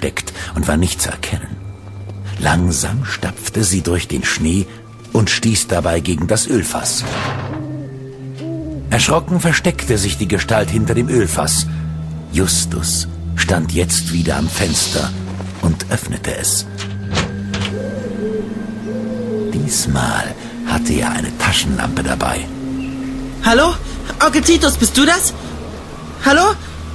versteckt und war nicht zu erkennen. Langsam stapfte sie durch den Schnee und stieß dabei gegen das Ölfass. Erschrocken versteckte sich die Gestalt hinter dem Ölfass. Justus stand jetzt wieder am Fenster und öffnete es. Diesmal hatte er eine Taschenlampe dabei. Hallo? Onkel Titus, bist du das? Hallo?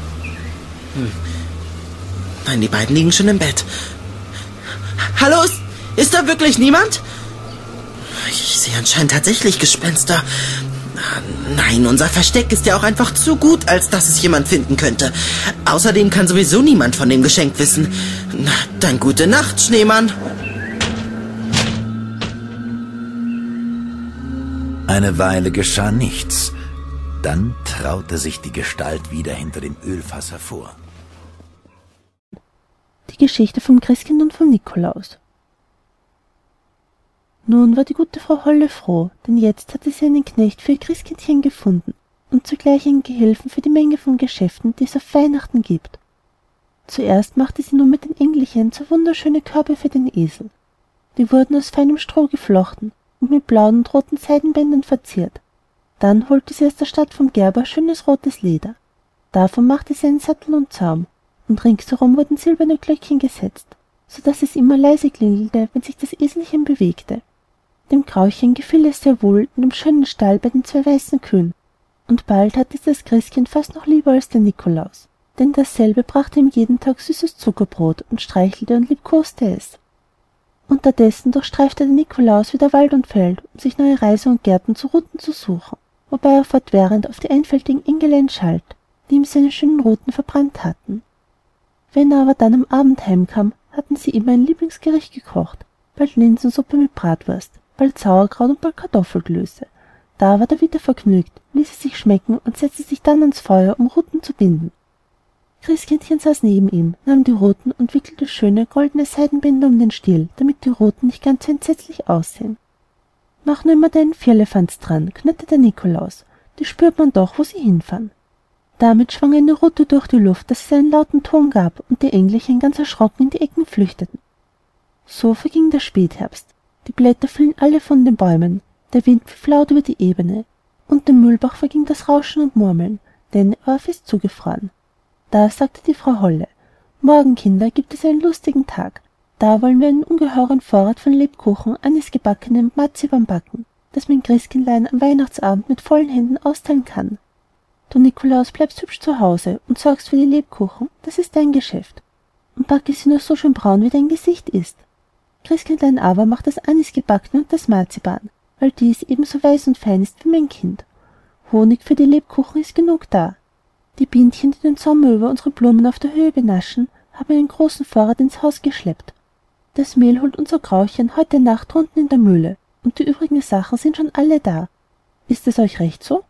Nein, die beiden liegen schon im Bett. Hallo, ist da wirklich niemand? Ich sehe anscheinend tatsächlich Gespenster. Nein, unser Versteck ist ja auch einfach zu gut, als dass es jemand finden könnte. Außerdem kann sowieso niemand von dem Geschenk wissen. Na, dann gute Nacht, Schneemann. Eine Weile geschah nichts. Dann traute sich die Gestalt wieder hinter dem Ölfass hervor. Die Geschichte vom Christkind und vom Nikolaus. Nun war die gute Frau Holle froh, denn jetzt hatte sie einen Knecht für ihr Christkindchen gefunden und zugleich einen Gehilfen für die Menge von Geschäften, die es auf Weihnachten gibt. Zuerst machte sie nun mit den Engelchen so wunderschöne Körbe für den Esel. Die wurden aus feinem Stroh geflochten und mit blauen und roten Seidenbändern verziert. Dann holte sie aus der Stadt vom Gerber schönes rotes Leder. Davon machte sie einen Sattel und Zaum, und ringsherum wurden silberne Glöckchen gesetzt, so dass es immer leise klingelte, wenn sich das Eselchen bewegte. Dem Grauchen gefiel es sehr wohl in dem schönen Stall bei den 2 weißen Kühen, und bald hatte es das Christkind fast noch lieber als der Nikolaus, denn dasselbe brachte ihm jeden Tag süßes Zuckerbrot und streichelte und liebkoste es. Unterdessen durchstreifte der Nikolaus wieder Wald und Feld, um sich neue Reiser und Gärten zu Ruten zu suchen, wobei er fortwährend auf die einfältigen Engelein schalt, die ihm seine schönen Ruten verbrannt hatten. Wenn er aber dann am Abend heimkam, hatten sie immer ein Lieblingsgericht gekocht, bald Linsensuppe mit Bratwurst, bald Sauerkraut und bald Kartoffelklöße. Da war er wieder vergnügt, ließ es sich schmecken und setzte sich dann ans Feuer, um Ruten zu binden. Christkindchen saß neben ihm, nahm die Ruten und wickelte schöne goldene Seidenbänder um den Stiel, damit die Ruten nicht ganz so entsetzlich aussehen. Mach nur immer deinen Firlefanz dran, knurrte der Nikolaus, die spürt man doch, wo sie hinfahren. Damit schwang er eine Rute durch die Luft, dass es einen lauten Ton gab und die Engelchen ganz erschrocken in die Ecken flüchteten. So verging der Spätherbst. Die Blätter fielen alle von den Bäumen, der Wind pfiff laut über die Ebene, und dem Mühlbach verging das Rauschen und Murmeln, denn er war fest zugefroren. Da sagte die Frau Holle: Morgen, Kinder, gibt es einen lustigen Tag. Da wollen wir einen ungeheuren Vorrat von Lebkuchen, Anisgebackenem und Marzipan backen, das mein Christkindlein am Weihnachtsabend mit vollen Händen austeilen kann. Du, Nikolaus, bleibst hübsch zu Hause und sorgst für die Lebkuchen, das ist dein Geschäft. Und backe sie nur so schön braun, wie dein Gesicht ist. Christkindlein aber macht das Anisgebackene und das Marzipan, weil dies ebenso weiß und fein ist wie mein Kind. Honig für die Lebkuchen ist genug da. Die Bienchen, die den Sommer über unsere Blumen auf der Höhe benaschen, haben einen großen Vorrat ins Haus geschleppt. Das Mehl holt unser Grauchen heute Nacht drunten in der Mühle, und die übrigen Sachen sind schon alle da. Ist es euch recht so?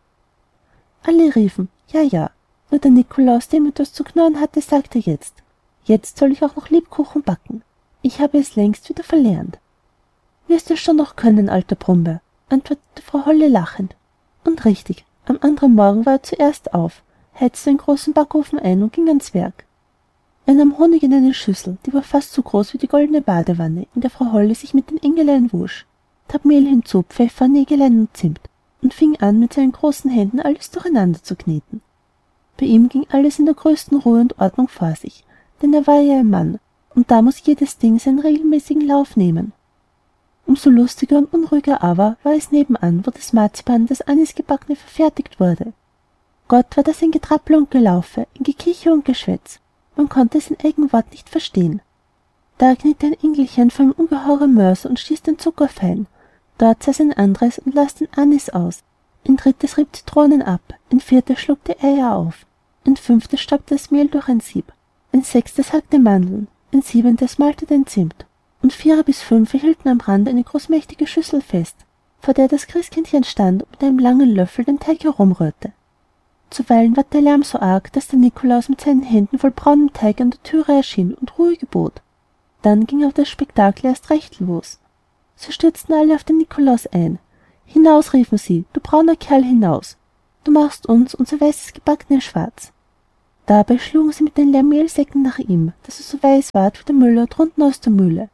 Alle riefen: Ja, ja. Nur der Nikolaus, dem etwas zu knurren hatte, sagte jetzt soll ich auch noch Lebkuchen backen. Ich habe es längst wieder verlernt. Wirst es schon noch können, alter Brummbär, antwortete Frau Holle lachend. Und richtig, am anderen Morgen war er zuerst auf, heizte den großen Backofen ein und ging ans Werk. Er nahm Honig in eine Schüssel, die war fast so groß wie die goldene Badewanne, in der Frau Holle sich mit den Engelein wusch, tat Mehl hinzu, Pfeffer, Nägelein und Zimt und fing an, mit seinen großen Händen alles durcheinander zu kneten. Bei ihm ging alles in der größten Ruhe und Ordnung vor sich, denn er war ja ein Mann, und da muß jedes Ding seinen regelmäßigen Lauf nehmen. Umso lustiger und unruhiger aber war es nebenan, wo das Marzipan, das Anisgebackene, verfertigt wurde. Gott, war das ein Getrappel und Gelaufe, ein Gekicher und Geschwätz, man konnte sein eigen Wort nicht verstehen. Da kniete ein Engelchen vor einem ungeheuren Mörser und stieß den Zucker fein. Dort saß ein anderes und las den Anis aus. Ein drittes rieb Zitronen ab, ein viertes schluckte Eier auf, ein fünftes staubte das Mehl durch ein Sieb, ein sechstes hackte Mandeln, ein siebentes malte den Zimt, und 4 bis 5 hielten am Rand eine großmächtige Schüssel fest, vor der das Christkindchen stand und mit einem langen Löffel den Teig herumrührte. Zuweilen ward der Lärm so arg, dass der Nikolaus mit seinen Händen voll braunem Teig an der Türe erschien und Ruhe gebot. Dann ging aber das Spektakel erst recht los. So stürzten alle auf den Nikolaus ein. »Hinaus«, riefen sie, »du brauner Kerl, hinaus! Du machst uns unser weißes Gebackene schwarz!« Dabei schlugen sie mit den leeren Mehlsäcken nach ihm, dass er so weiß ward wie der Müller drunten aus der Mühle.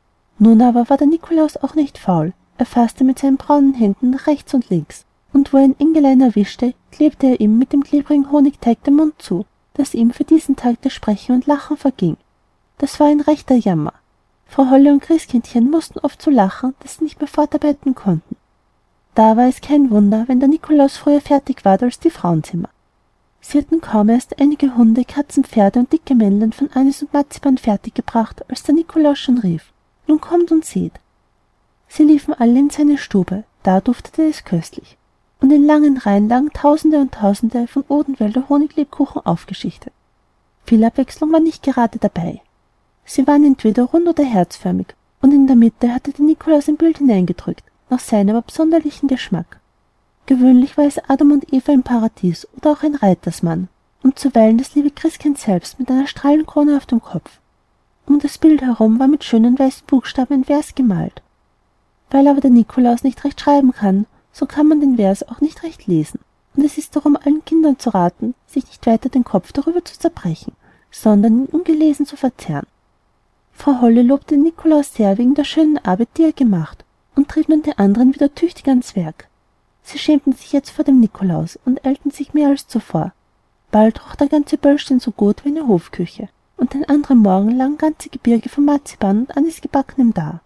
Nun aber war der Nikolaus auch nicht faul. Er fasste mit seinen braunen Händen nach rechts und links, und wo er ein Engelein erwischte, klebte er ihm mit dem klebrigen Honigteig den Mund zu, dass ihm für diesen Tag das Sprechen und Lachen verging. Das war ein rechter Jammer. Frau Holle und Christkindchen mussten oft so lachen, dass sie nicht mehr fortarbeiten konnten. Da war es kein Wunder, wenn der Nikolaus früher fertig ward als die Frauenzimmer. Sie hatten kaum erst einige Hunde, Katzen, Pferde und dicke Männlein von Anis und Marzipan fertiggebracht, als der Nikolaus schon rief: »Nun kommt und seht!« Sie liefen alle in seine Stube, da duftete es köstlich, und in langen Reihen lagen Tausende und Tausende von Odenwälder Honiglebkuchen aufgeschichtet. Viel Abwechslung war nicht gerade dabei. Sie waren entweder rund oder herzförmig, und in der Mitte hatte der Nikolaus ein Bild hineingedrückt, nach seinem absonderlichen Geschmack. Gewöhnlich war es Adam und Eva im Paradies oder auch ein Reitersmann, und zuweilen das liebe Christkind selbst mit einer Strahlenkrone auf dem Kopf. Um das Bild herum war mit schönen weißen Buchstaben ein Vers gemalt. Weil aber der Nikolaus nicht recht schreiben kann, so kann man den Vers auch nicht recht lesen, und es ist darum allen Kindern zu raten, sich nicht weiter den Kopf darüber zu zerbrechen, sondern ihn ungelesen zu verzehren. Frau Holle lobte den Nikolaus sehr wegen der schönen Arbeit, die er gemacht, und trieb nun die anderen wieder tüchtig ans Werk. Sie schämten sich jetzt vor dem Nikolaus und eilten sich mehr als zuvor. Bald roch der ganze Böllstein so gut wie eine Hofküche, und den anderen Morgen lagen ganze Gebirge von Marzipan und Anisgebackenem da.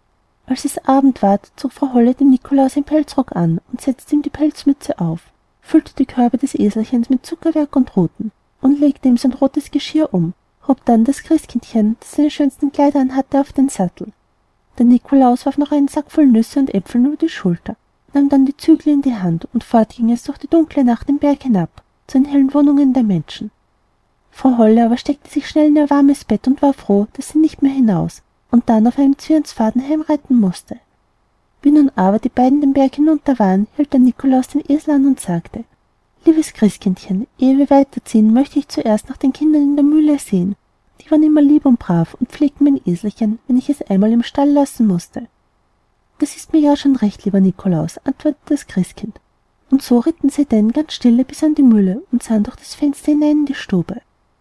Als es Abend ward, zog Frau Holle dem Nikolaus ein Pelzrock an und setzte ihm die Pelzmütze auf, füllte die Körbe des Eselchens mit Zuckerwerk und Ruten und legte ihm sein rotes Geschirr um, hob dann das Christkindchen, das seine schönsten Kleider anhatte, auf den Sattel. Der Nikolaus warf noch einen Sack voll Nüsse und Äpfeln über die Schulter, nahm dann die Zügel in die Hand, und fort ging es durch die dunkle Nacht den Berg hinab, zu den hellen Wohnungen der Menschen. Frau Holle aber steckte sich schnell in ihr warmes Bett und war froh, dass sie nicht mehr hinaus und dann auf einem Zwirnsfaden heimreiten musste. Wie nun aber die beiden den Berg hinunter waren, hielt der Nikolaus den Esel an und sagte: »Liebes Christkindchen, ehe wir weiterziehen, möchte ich zuerst nach den Kindern in der Mühle sehen. Die waren immer lieb und brav und pflegten mein Eselchen, wenn ich es einmal im Stall lassen musste.« »Das ist mir ja schon recht, lieber Nikolaus«, antwortete das Christkind. Und so ritten sie denn ganz stille bis an die Mühle und sahen durch das Fenster hinein in die Stube.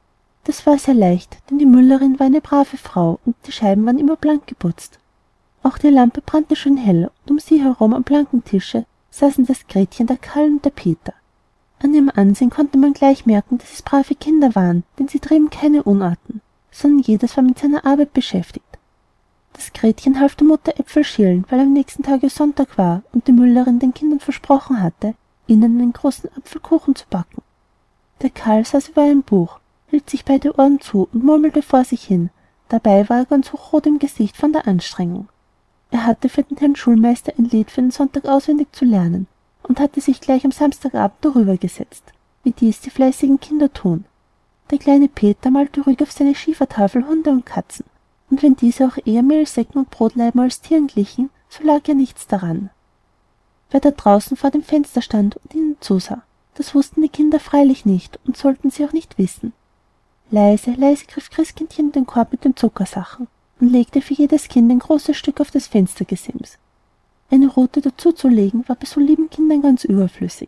Das war sehr leicht, denn die Müllerin war eine brave Frau und die Scheiben waren immer blank geputzt. Auch die Lampe brannte schön hell, und um sie herum am blanken Tische saßen das Gretchen, der Karl und der Peter. An ihrem Ansehen konnte man gleich merken, dass es brave Kinder waren, denn sie trieben keine Unarten, sondern jedes war mit seiner Arbeit beschäftigt. Das Gretchen half der Mutter Äpfel schälen, weil am nächsten Tage Sonntag war und die Müllerin den Kindern versprochen hatte, ihnen einen großen Apfelkuchen zu backen. Der Karl saß über einem Buch, hielt sich beide Ohren zu und murmelte vor sich hin. Dabei war er ganz hochrot im Gesicht von der Anstrengung. Er hatte für den Herrn Schulmeister ein Lied für den Sonntag auswendig zu lernen und hatte sich gleich am Samstagabend darüber gesetzt, wie dies die fleißigen Kinder tun. Der kleine Peter malte ruhig auf seine Schiefertafel Hunde und Katzen, und wenn diese auch eher Mehlsäcken und Brotleiben als Tieren glichen, so lag ja nichts daran. Wer da draußen vor dem Fenster stand und ihnen zusah, das wussten die Kinder freilich nicht und sollten sie auch nicht wissen. Leise, leise griff Christkindchen in den Korb mit den Zuckersachen und legte für jedes Kind ein großes Stück auf das Fenstergesims. Eine Rute dazuzulegen war bei so lieben Kindern ganz überflüssig.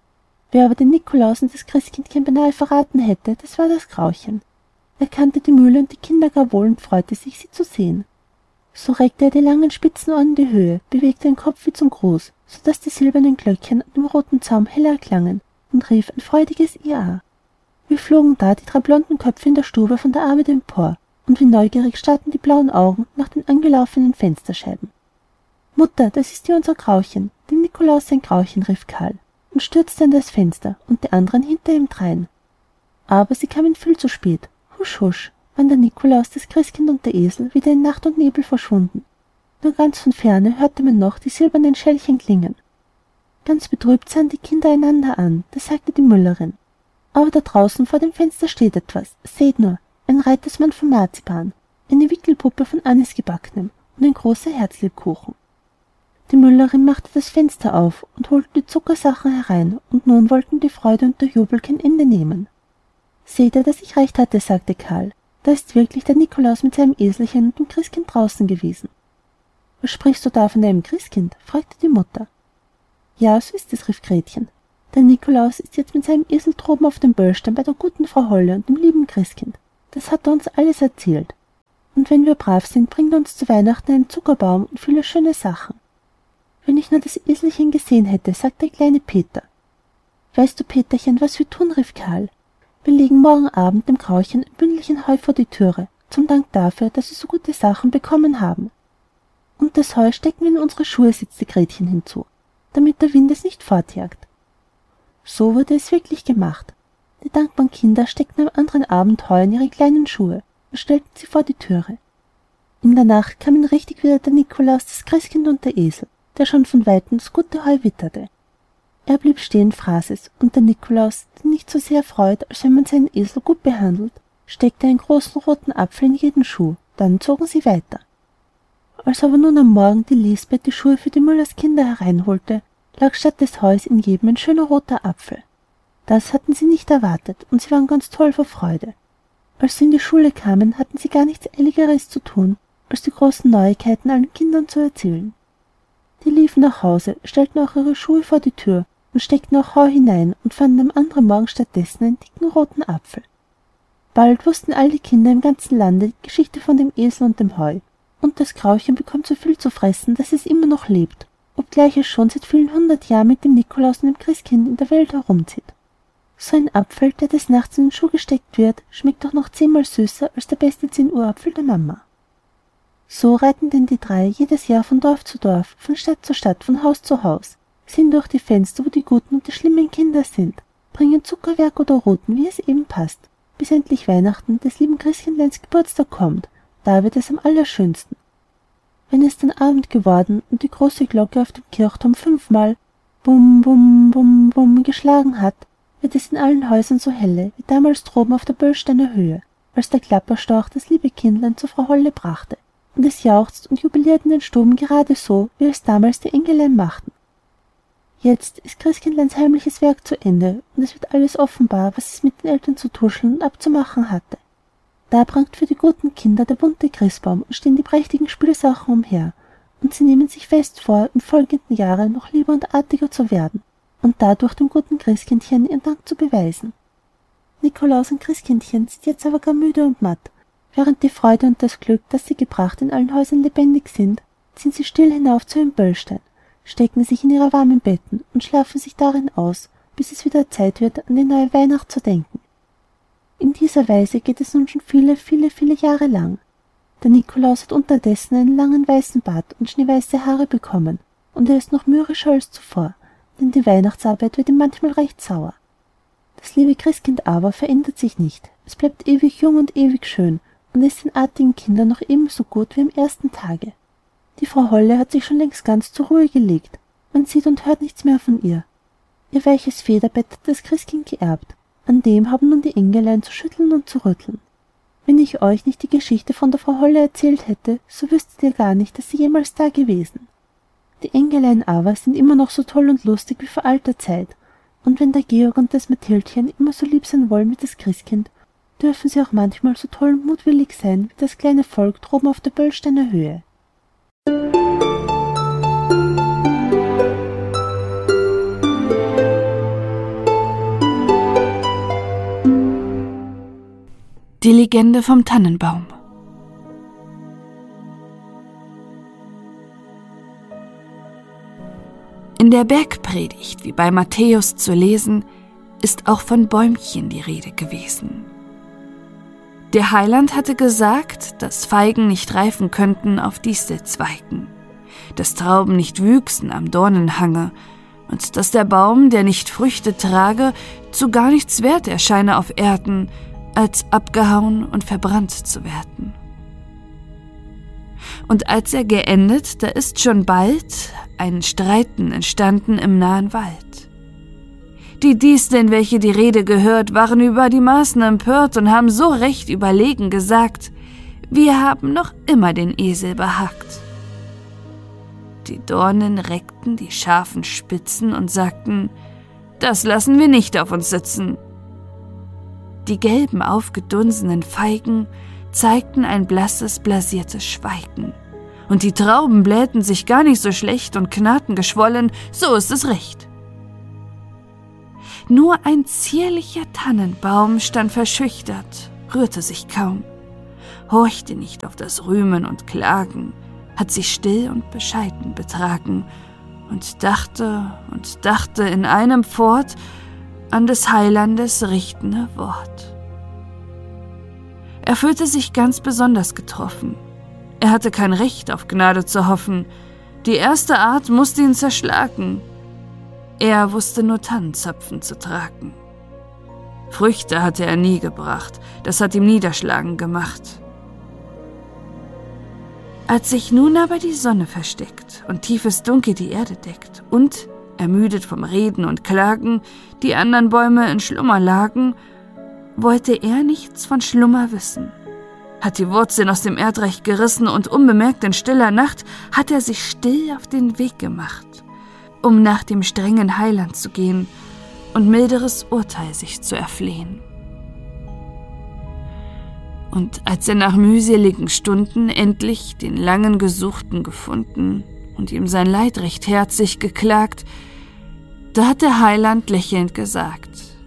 Wer aber den Nikolaus und das Christkindchen beinahe verraten hätte, das war das Grauchen. Er kannte die Mühle und die Kinder gar wohl und freute sich, sie zu sehen. So reckte er die langen spitzen Ohren in die Höhe, bewegte den Kopf wie zum Gruß, so dass die silbernen Glöckchen an dem roten Zaum hell erklangen, und rief ein freudiges Ja. Wie flogen da die 3 blonden Köpfe in der Stube von der Arbeit empor, und wie neugierig starrten die blauen Augen nach den angelaufenen Fensterscheiben. »Mutter, das ist ja unser Grauchen, dem Nikolaus sein Grauchen«, rief Karl und stürzte an das Fenster und die anderen hinter ihm drein. Aber sie kamen viel zu spät. Husch, husch, waren der Nikolaus, das Christkind und der Esel wieder in Nacht und Nebel verschwunden. Nur ganz von ferne hörte man noch die silbernen Schellchen klingen. Ganz betrübt sahen die Kinder einander an, da sagte die Müllerin: »Aber da draußen vor dem Fenster steht etwas. Seht nur, ein Reitersmann von Marzipan, eine Wickelpuppe von Anisgebackenem und ein großer Herzlebkuchen.« Die Müllerin machte das Fenster auf und holte die Zuckersachen herein, und nun wollten die Freude und der Jubel kein Ende nehmen. »Seht ihr, dass ich recht hatte«, sagte Karl. »Da ist wirklich der Nikolaus mit seinem Eselchen und dem Christkind draußen gewesen.« »Was sprichst du da von deinem Christkind?«, fragte die Mutter. »Ja, so ist es«, rief Gretchen. Der Nikolaus ist jetzt mit seinem Esel droben auf dem Böllstein bei der guten Frau Holle und dem lieben Christkind. Das hat er uns alles erzählt. Und wenn wir brav sind, bringt er uns zu Weihnachten einen Zuckerbaum und viele schöne Sachen. Wenn ich nur das Eselchen gesehen hätte, sagte der kleine Peter. Weißt du, Peterchen, was wir tun, rief Karl. Wir legen morgen Abend dem Grauchen ein Bündelchen Heu vor die Türe, zum Dank dafür, dass wir so gute Sachen bekommen haben. Und das Heu stecken wir in unsere Schuhe, setzte Gretchen hinzu, damit der Wind es nicht fortjagt. So wurde es wirklich gemacht. Die dankbaren Kinder steckten am anderen Abend Heu in ihre kleinen Schuhe und stellten sie vor die Türe. In der Nacht kamen richtig wieder der Nikolaus, das Christkind und der Esel, der schon von weitem das gute Heu witterte. Er blieb stehen, fraß es, und der Nikolaus, der nicht so sehr freut, als wenn man seinen Esel gut behandelt, steckte einen großen roten Apfel in jeden Schuh. Dann zogen sie weiter. Als aber nun am Morgen die Lisbeth die Schuhe für die Müllerskinder hereinholte, lag statt des Heus in jedem ein schöner roter Apfel. Das hatten sie nicht erwartet, und sie waren ganz toll vor Freude. Als sie in die Schule kamen, hatten sie gar nichts Eiligeres zu tun, als die großen Neuigkeiten allen Kindern zu erzählen. Die liefen nach Hause, stellten auch ihre Schuhe vor die Tür und steckten auch Heu hinein und fanden am anderen Morgen stattdessen einen dicken roten Apfel. Bald wussten all die Kinder im ganzen Lande die Geschichte von dem Esel und dem Heu, und das Grauchen bekommt so viel zu fressen, dass es immer noch lebt, obgleich es schon seit vielen 100 Jahren mit dem Nikolaus und dem Christkind in der Welt herumzieht. So ein Apfel, der des Nachts in den Schuh gesteckt wird, schmeckt doch noch 10-mal süßer als der beste 10-Uhr-Apfel der Mama. So reiten denn die drei jedes Jahr von Dorf zu Dorf, von Stadt zu Stadt, von Haus zu Haus, sehen durch die Fenster, wo die guten und die schlimmen Kinder sind, bringen Zuckerwerk oder Ruten, wie es eben passt, bis endlich Weihnachten des lieben Christkindleins Geburtstag kommt. Da wird es am allerschönsten. Wenn es dann Abend geworden und die große Glocke auf dem Kirchturm 5-mal Bum, Bum, Bum, Bum geschlagen hat, wird es in allen Häusern so helle, wie damals droben auf der Böllsteiner Höhe, als der Klapperstorch das liebe Kindlein zur Frau Holle brachte, und es jauchzt und jubiliert in den Stuben gerade so, wie es damals die Engelein machten. Jetzt ist Christkindleins heimliches Werk zu Ende, und es wird alles offenbar, was es mit den Eltern zu tuscheln und abzumachen hatte. Da prangt für die guten Kinder der bunte Christbaum und stehen die prächtigen Spielsachen umher, und sie nehmen sich fest vor, im folgenden Jahre noch lieber und artiger zu werden und dadurch dem guten Christkindchen ihren Dank zu beweisen. Nikolaus und Christkindchen sind jetzt aber gar müde und matt. Während die Freude und das Glück, das sie gebracht, in allen Häusern lebendig sind, ziehen sie still hinauf zu ihrem Böllstein, stecken sich in ihre warmen Betten und schlafen sich darin aus, bis es wieder Zeit wird, an die neue Weihnacht zu denken. In dieser Weise geht es nun schon viele, viele, viele Jahre lang. Der Nikolaus hat unterdessen einen langen weißen Bart und schneeweiße Haare bekommen, und er ist noch mürrischer als zuvor, denn die Weihnachtsarbeit wird ihm manchmal recht sauer. Das liebe Christkind aber verändert sich nicht. Es bleibt ewig jung und ewig schön und ist den artigen Kindern noch ebenso gut wie am ersten Tage. Die Frau Holle hat sich schon längst ganz zur Ruhe gelegt. Man sieht und hört nichts mehr von ihr. Ihr weiches Federbett hat das Christkind geerbt. An dem haben nun die Engelein zu schütteln und zu rütteln. Wenn ich euch nicht die Geschichte von der Frau Holle erzählt hätte, so wüsstet ihr gar nicht, dass sie jemals da gewesen. Die Engelein aber sind immer noch so toll und lustig wie vor alter Zeit. Und wenn der Georg und das Mathildchen immer so lieb sein wollen wie das Christkind, dürfen sie auch manchmal so toll und mutwillig sein wie das kleine Volk droben auf der Böllsteiner Höhe. Die Legende vom Tannenbaum. In der Bergpredigt, wie bei Matthäus zu lesen, ist auch von Bäumchen die Rede gewesen. Der Heiland hatte gesagt, dass Feigen nicht reifen könnten auf Distelzweigen, dass Trauben nicht wüchsen am Dornenhange und dass der Baum, der nicht Früchte trage, zu gar nichts wert erscheine auf Erden, als abgehauen und verbrannt zu werden. Und als er geendet, da ist schon bald ein Streiten entstanden im nahen Wald. Die Disteln, welche die Rede gehört, waren über die Maßen empört und haben so recht überlegen gesagt, wir haben noch immer den Esel behagt. Die Dornen reckten die scharfen Spitzen und sagten, das lassen wir nicht auf uns sitzen. Die gelben, aufgedunsenen Feigen zeigten ein blasses, blasiertes Schweigen. Und die Trauben blähten sich gar nicht so schlecht und knarrten geschwollen, so ist es recht. Nur ein zierlicher Tannenbaum stand verschüchtert, rührte sich kaum, horchte nicht auf das Rühmen und Klagen, hat sich still und bescheiden betragen und dachte in einem fort an des Heilandes richtende Wort. Er fühlte sich ganz besonders getroffen. Er hatte kein Recht, auf Gnade zu hoffen. Die erste Art musste ihn zerschlagen. Er wusste nur Tannenzapfen zu tragen. Früchte hatte er nie gebracht, das hat ihm Niederschlagen gemacht. Als sich nun aber die Sonne versteckt und tiefes Dunkel die Erde deckt und, ermüdet vom Reden und Klagen, die anderen Bäume in Schlummer lagen, wollte er nichts von Schlummer wissen, hat die Wurzeln aus dem Erdreich gerissen und unbemerkt in stiller Nacht hat er sich still auf den Weg gemacht, um nach dem strengen Heiland zu gehen und milderes Urteil sich zu erflehen. Und als er nach mühseligen Stunden endlich den langen Gesuchten gefunden und ihm sein Leid recht herzlich geklagt, da hat der Heiland lächelnd gesagt: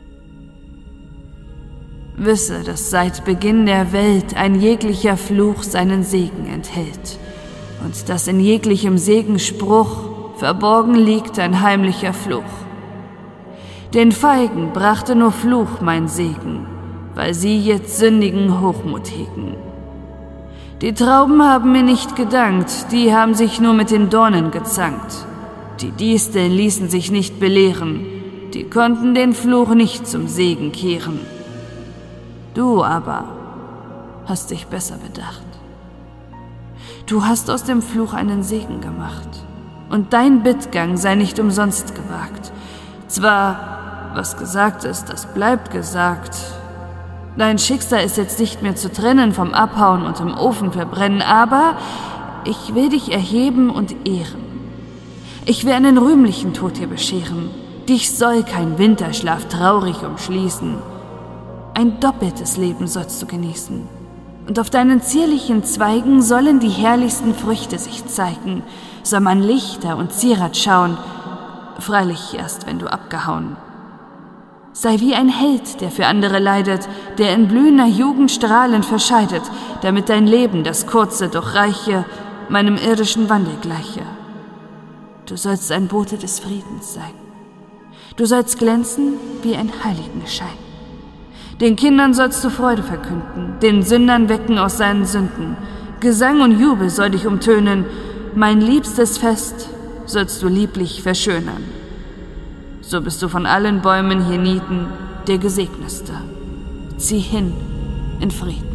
Wisse, dass seit Beginn der Welt ein jeglicher Fluch seinen Segen enthält und dass in jeglichem Segenspruch verborgen liegt ein heimlicher Fluch. Den Feigen brachte nur Fluch mein Segen, weil sie jetzt sündigen Hochmut hegen. Die Trauben haben mir nicht gedankt, die haben sich nur mit den Dornen gezankt. Die Disteln ließen sich nicht belehren, die konnten den Fluch nicht zum Segen kehren. Du aber hast dich besser bedacht. Du hast aus dem Fluch einen Segen gemacht, und dein Bittgang sei nicht umsonst gewagt. Zwar, was gesagt ist, das bleibt gesagt. Dein Schicksal ist jetzt nicht mehr zu trennen vom Abhauen und im Ofen verbrennen, aber ich will dich erheben und ehren. Ich will einen rühmlichen Tod dir bescheren. Dich soll kein Winterschlaf traurig umschließen. Ein doppeltes Leben sollst du genießen. Und auf deinen zierlichen Zweigen sollen die herrlichsten Früchte sich zeigen, soll man Lichter und Zierat schauen, freilich erst, wenn du abgehauen. Sei wie ein Held, der für andere leidet, der in blühender Jugend strahlend verscheidet, damit dein Leben, das kurze, doch reiche, meinem irdischen Wandel gleiche. Du sollst ein Bote des Friedens sein. Du sollst glänzen wie ein Heiligenschein. Den Kindern sollst du Freude verkünden, den Sündern wecken aus seinen Sünden. Gesang und Jubel soll dich umtönen, mein liebstes Fest sollst du lieblich verschönern. So bist du von allen Bäumen hier nieden der Gesegneste. Zieh hin in Frieden.